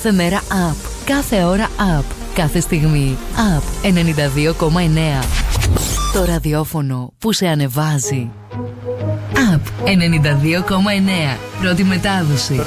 Κάθε μέρα up. Κάθε ώρα up. Κάθε στιγμή up. 92,9. Το ραδιόφωνο που σε ανεβάζει. Up 92,9. Πρώτη μετάδοση.